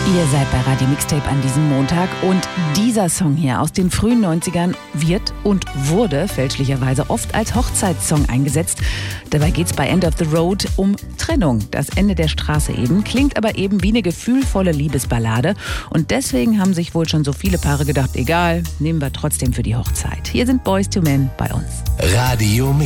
Ihr seid bei Radio Mixtape an diesem Montag und dieser Song hier aus den frühen 90ern wird und wurde fälschlicherweise oft als Hochzeitssong eingesetzt. Dabei geht's bei End of the Road um Trennung, das Ende der Straße eben, klingt aber eben wie eine gefühlvolle Liebesballade und deswegen haben sich wohl schon so viele Paare gedacht, egal, nehmen wir trotzdem für die Hochzeit. Hier sind Boyz II Men bei uns. Radio